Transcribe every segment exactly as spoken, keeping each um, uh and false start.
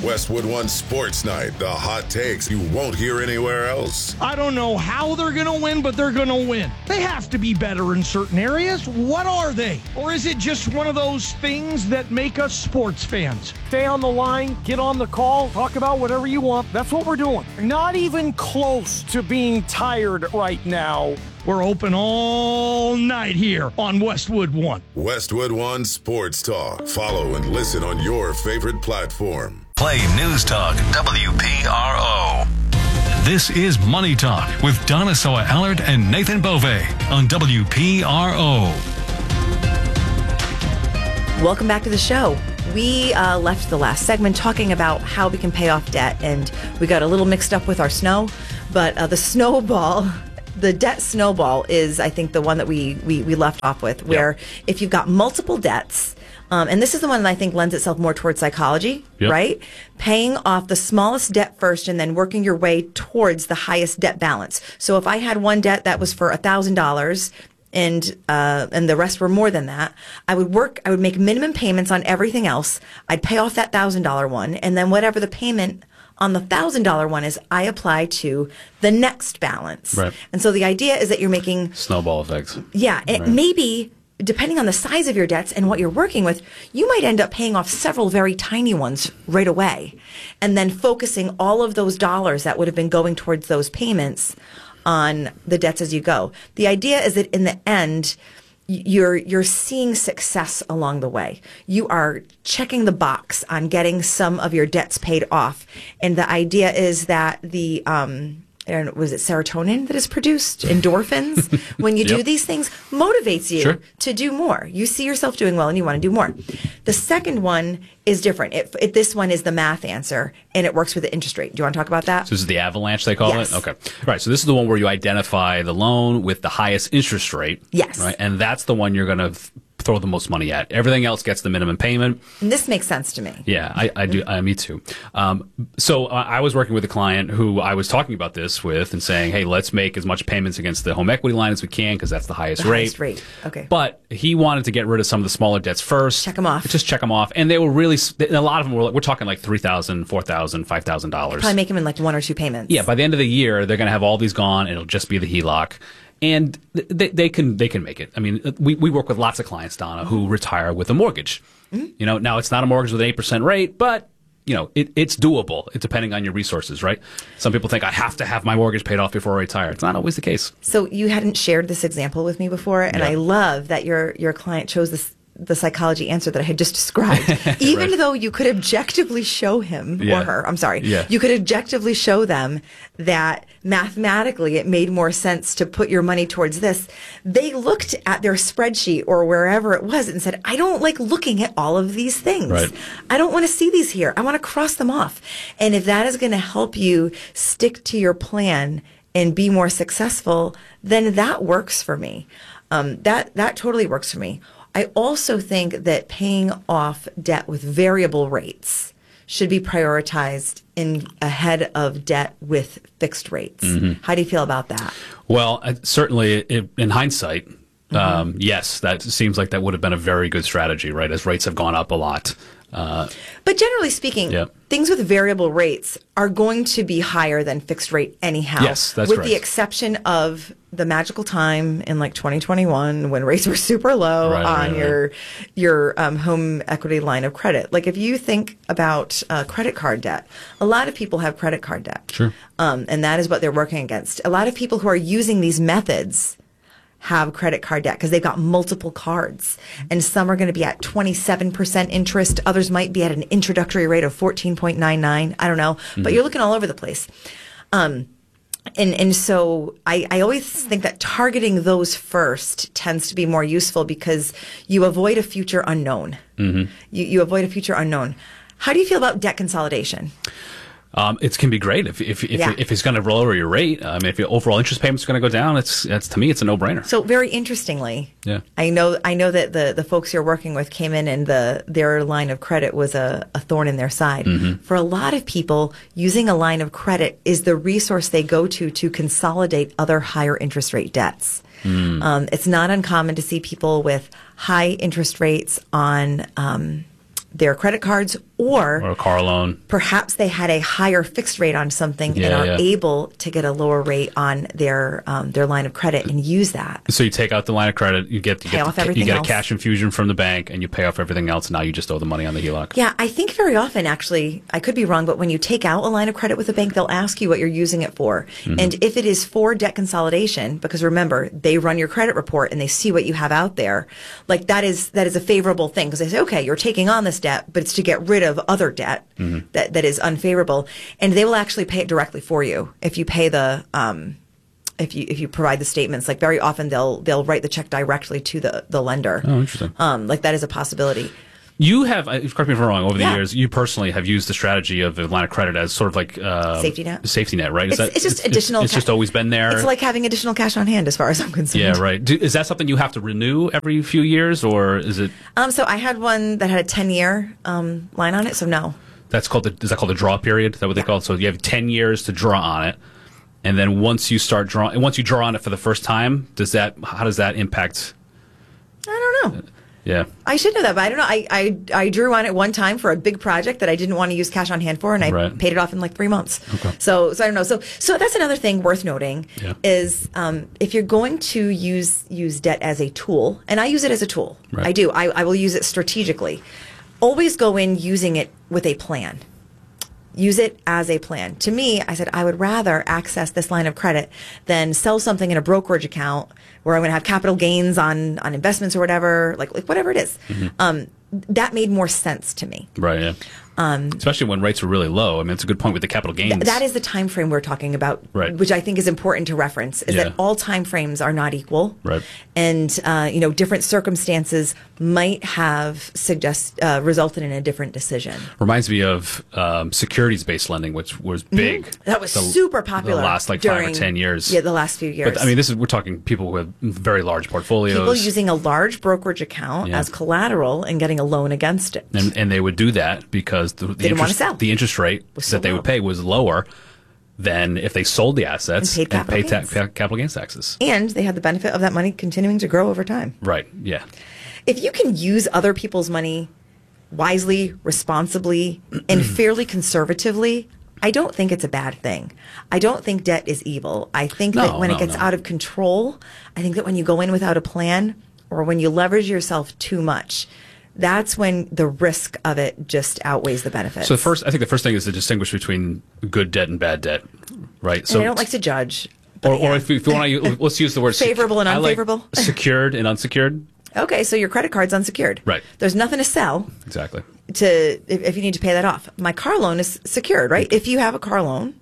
Westwood One Sports Night, the hot takes you won't hear anywhere else. I don't know how they're going to win, but they're going to win. They have to be better in certain areas. What are they? Or is it just one of those things that make us sports fans? Stay on the line, get on the call, talk about whatever you want. That's what we're doing. Not even close to being tired right now. We're open all night here on Westwood One. Westwood One Sports Talk. Follow and listen on your favorite platform. Play News Talk W P R O. This is Money Talk with Donna Soa Allard and Nathan Bove on W P R O. Welcome back to the show. We uh, left the last segment talking about how we can pay off debt, and we got a little mixed up with our snow, but uh, the snowball... The debt snowball is, I think, the one that we, we, we left off with, where yep. if you've got multiple debts, um, and this is the one that I think lends itself more towards psychology, yep. right? Paying off the smallest debt first and then working your way towards the highest debt balance. So if I had one debt that was for one thousand dollars and uh, and the rest were more than that, I would work, I would make minimum payments on everything else. I'd pay off that one thousand dollars one, and then whatever the payment on the one thousand dollars one is, I apply to the next balance. Right. And so the idea is that you're making... Snowball effects. Yeah. It right. maybe, depending on the size of your debts and what you're working with, you might end up paying off several very tiny ones right away. And then focusing all of those dollars that would have been going towards those payments on the debts as you go. The idea is that in the end... You're you're seeing success along the way. You are checking the box on getting some of your debts paid off, and the idea is that the um, and was it serotonin that is produced, endorphins, when you yep. do these things, motivates you sure. to do more. You see yourself doing well, and you want to do more. The second one is different. It, it, this one is the math answer, and it works with the interest rate. Do you want to talk about that? So this is the avalanche, they call yes. it? Okay. Right. So this is the one where you identify the loan with the highest interest rate. Yes. Right. And that's the one you're going to th- throw the most money at. Everything else gets the minimum payment. And this makes sense to me. Yeah, I, I do. Uh, me too. Um, so uh, I was working with a client who I was talking about this with and saying, hey, let's make as much payments against the home equity line as we can because that's the highest the rate. Highest rate. Okay. But he wanted to get rid of some of the smaller debts first. Check them off. Just check them off. And they were really, a lot of them were, we're talking like three thousand dollars, four thousand dollars, five thousand dollars. Probably make them in like one or two payments. Yeah, by the end of the year, they're going to have all these gone and it'll just be the H E L O C. And they, they can they can make it. I mean, we, we work with lots of clients, Donna, who retire with a mortgage. Mm-hmm. You know, now it's not a mortgage with an eight percent rate, but, you know, it, it's doable. It's depending on your resources, right? Some people think I have to have my mortgage paid off before I retire. It's not always the case. So you hadn't shared this example with me before, and yeah. I love that your your client chose this the psychology answer that I had just described, even right. though you could objectively show him yeah. or her, I'm sorry, yeah. you could objectively show them that mathematically it made more sense to put your money towards this. They looked at their spreadsheet or wherever it was and said, I don't like looking at all of these things. Right. I don't want to see these here. I want to cross them off. And if that is going to help you stick to your plan and be more successful, then that works for me. Um, that, that totally works for me. I also think that paying off debt with variable rates should be prioritized in ahead of debt with fixed rates. Mm-hmm. How do you feel about that? Well, uh, certainly it, in hindsight, mm-hmm. um, yes, that seems like that would have been a very good strategy, right, as rates have gone up a lot. Uh, but generally speaking, yeah. things with variable rates are going to be higher than fixed rate anyhow. Yes, that's with right. the exception of the magical time in like twenty twenty-one when rates were super low right, on right, your right. your um, home equity line of credit. Like if you think about uh, credit card debt, a lot of people have credit card debt. Sure. Um, and that is what they're working against. A lot of people who are using these methods have credit card debt because they've got multiple cards, and some are going to be at twenty-seven percent interest. Others might be at an introductory rate of fourteen point nine nine. I don't know, mm-hmm. but you're looking all over the place. Um, and and so I, I always think that targeting those first tends to be more useful because you avoid a future unknown. Mm-hmm. You you avoid a future unknown. How do you feel about debt consolidation? Um, it can be great if if if, yeah. if it's going to lower your rate. I mean, if your overall interest payments are going to go down, it's it's to me it's a no brainer. So very interestingly, yeah, I know I know that the the folks you're working with came in and the their line of credit was a, a thorn in their side. Mm-hmm. For a lot of people, using a line of credit is the resource they go to to consolidate other higher interest rate debts. Mm. Um, it's not uncommon to see people with high interest rates on um, their credit cards or, or a car loan. Perhaps they had a higher fixed rate on something Yeah, and are yeah. able to get a lower rate on their um, their line of credit and use that. So you take out the line of credit, you get you Pay get, off the, everything you get else. a cash infusion from the bank, and you pay off everything else. And now you just owe the money on the H E L O C. Yeah, I think very often, actually, I could be wrong, but when you take out a line of credit with a bank, they'll ask you what you're using it for. Mm-hmm. And if it is for debt consolidation, because remember, they run your credit report and they see what you have out there, like that is that is a favorable thing because they say, okay, you're taking on this debt, but it's to get rid of other debt Mm-hmm. that, that is unfavorable. And they will actually pay it directly for you if you pay the um, if you if you provide the statements. Like very often they'll they'll write the check directly to the, the lender. Oh, interesting. Um, like that is a possibility. You have, uh, correct me if I'm wrong, over the Yeah. years, you personally have used the strategy of a line of credit as sort of like uh, Safety net? Safety net, right? Is It's, it's just additional. It's, ca- just always been there. It's like having additional cash on hand, as far as I'm concerned. Yeah, right. Do, is that something you have to renew every few years, or is it? Um, so I had one that had a ten year um, line on it. So no. That's called the, is that called the draw period? Is that what they call it? So you have ten years to draw on it, and then once you start drawing, once you draw on it for the first time, does that? How does that impact? I don't know. Yeah. I should know that, but I don't know. I, I I drew on it one time for a big project that I didn't want to use cash on hand for, and I Right. paid it off in like three months. Okay. So so I don't know. So so that's another thing worth noting Yeah. is um, if you're going to use use debt as a tool, and I use it as a tool. Right. I do. I, I will use it strategically. Always go in using it with a plan. Use it as a plan. To me, I said I would rather access this line of credit than sell something in a brokerage account where I'm going to have capital gains on on investments or whatever, like like whatever it is. Mm-hmm. Um, that made more sense to me. Right. Yeah. Um, Especially when rates are really low. I mean, it's a good point with the capital gains. Th- that is the time frame we're talking about, Right. which I think is important to reference. Is Yeah. that all time frames are not equal, Right. And uh, you know, different circumstances might have suggest uh, resulted in a different decision. Reminds me of um, securities-based lending, which was big. That was the- super popular the last like during, five or ten years. Yeah, the last few years. But I mean, this is we're talking people with very large portfolios. people using a large brokerage account Yeah. as collateral and getting a loan against it. And, and they would do that because the, the, Didn't wanna interest, sell. the interest rate Was so that they low. would pay was lower than if they sold the assets And paid capital paid ta- gains. ca- capital gains taxes. And they had the benefit of that money continuing to grow over time. Right. Yeah. If you can use other people's money wisely, responsibly, and fairly conservatively, I don't think it's a bad thing. I don't think debt is evil. I think No, that when no, it gets no. out of control, I think that when you go in without a plan or when you leverage yourself too much, that's when the risk of it just outweighs the benefits. So the first, I think the first thing is to distinguish between good debt and bad debt, right? So and I don't like to judge. but or, or yeah. if, if you want to, let's use the word sec- Favorable and I like unfavorable? secured and unsecured. Okay, so your credit card's unsecured. Right. There's nothing to sell. Exactly. to if, if you need to pay that off. My car loan is secured, right? If you have a car loan,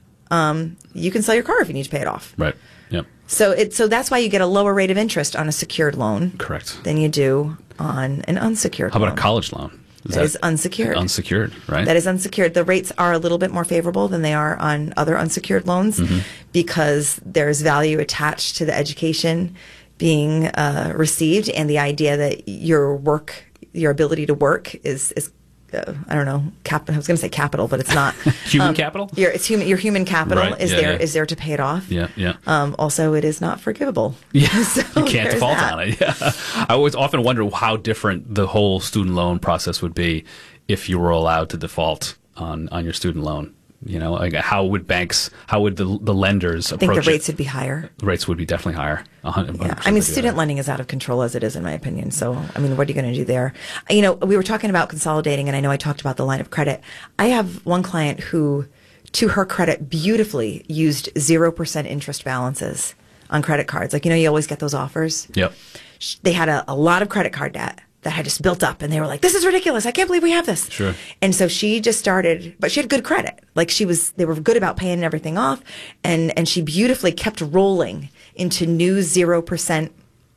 um, you can sell your car if you need to pay it off. Right. Yep. So it so that's why you get a lower rate of interest on a secured loan Correct. than you do on an unsecured How loan. about a college loan? That is unsecured. Unsecured, right? That is unsecured. The rates are a little bit more favorable than they are on other unsecured loans Mm-hmm. because there's value attached to the education being uh, received and the idea that your work, your ability to work is, is uh, I don't know, cap- I was going to say capital, but it's not. Human Um, capial? Your, it's human, your human capital Right. is Yeah, there yeah. is there to pay it off. Yeah, yeah. Um, also, it is not forgivable. Yeah, So you can't there's default that. on it. Yeah. I always often wonder how different the whole student loan process would be if you were allowed to default on, on your student loan. You know, like how would banks, how would the the lenders I think approach the rates it? would be higher. The rates would be definitely higher. one hundred percent Yeah, I mean, would be student higher. lending is out of control as it is, in my opinion. So, I mean, what are you going to do there? You know, we were talking about consolidating, and I know I talked about the line of credit. I have one client who, to her credit, beautifully used zero percent interest balances on credit cards. Like, you know, you always get those offers. Yep. Sh- They had a, a lot of credit card debt that had just built up, and they were like, "This is ridiculous! I can't believe we have this." Sure. And so she just started, but she had good credit. Like she was, they were good about paying everything off, and and she beautifully kept rolling into new zero percent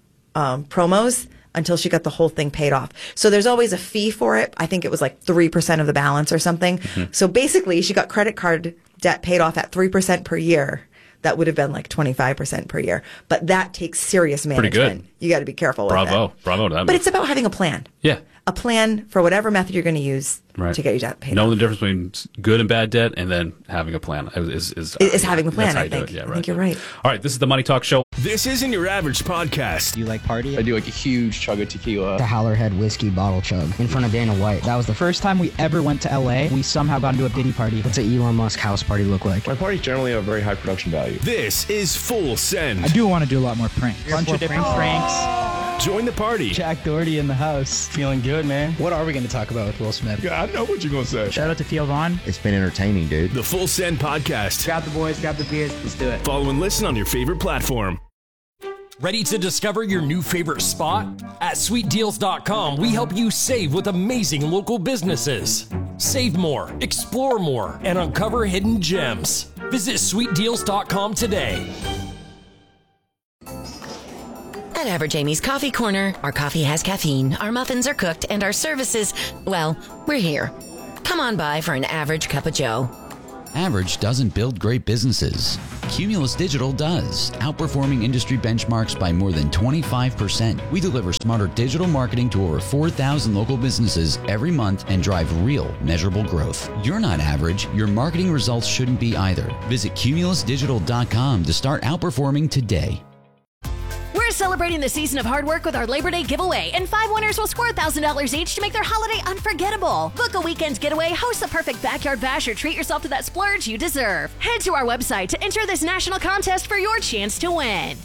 um, promos until she got the whole thing paid off. So there's always a fee for it. I think it was like three percent of the balance or something. Mm-hmm. So basically, she got credit card debt paid off at three percent per year. That would have been like twenty-five percent per year. But that takes serious management. Pretty good. You got to be careful with Bravo. that. Bravo to that. But move. it's about having a plan. Yeah. A plan for whatever method you're going to use Right. to get your debt paid Knowing off. the difference between good and bad debt and then having a plan is, is, Is- is having a plan, That's how I you do think. it. Yeah, I right. think you're right. All right. This is the Money Talk Show. This isn't your average podcast. Do you like party? I do like a huge chug of tequila. The Howlerhead whiskey bottle chug in front of Dana White. That was the first time we ever went to L A. We somehow got into a Diddy party. What's an Elon Musk house party look like? My parties generally have very high production value. This is Full Send. I do want to do a lot more pranks. A bunch of different pranks. Join the party. Jack Doherty in the house. Feeling good, man. What are we going to talk about with Will Smith? Yeah, I know what you're going to say. Shout out to Theo Vaughn. It's been entertaining, dude. The Full Send podcast. Grab the boys, grab the beers, let's do it. Follow and listen on your favorite platform. Ready to discover your new favorite spot? At sweet deals dot com, we help you save with amazing local businesses. Save more, explore more, and uncover hidden gems. Visit sweet deals dot com today. At Average Amy's Coffee Corner, our coffee has caffeine, our muffins are cooked, and our services, well, we're here. Come on by for an average cup of joe. Average doesn't build great businesses. Cumulus Digital does, outperforming industry benchmarks by more than twenty-five percent. We deliver smarter digital marketing to over four thousand local businesses every month and drive real, measurable growth. You're not average. Your marketing results shouldn't be either. Visit cumulus digital dot com to start outperforming today. We're celebrating the season of hard work with our Labor Day giveaway, and five winners will score one thousand dollars each to make their holiday unforgettable. Book a weekend getaway, host the perfect backyard bash, or treat yourself to that splurge you deserve. Head to our website to enter this national contest for your chance to win.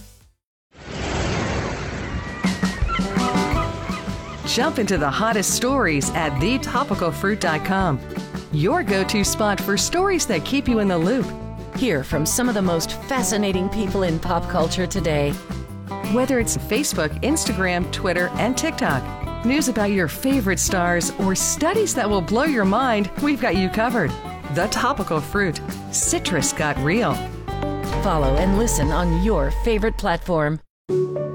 Jump into the hottest stories at the topical fruit dot com. Your go-to spot for stories that keep you in the loop. Hear from some of the most fascinating people in pop culture today. Whether it's Facebook, Instagram, Twitter, and TikTok, news about your favorite stars, or studies that will blow your mind, we've got you covered. The Topical Fruit. Citrus got real. Follow and listen on your favorite platform.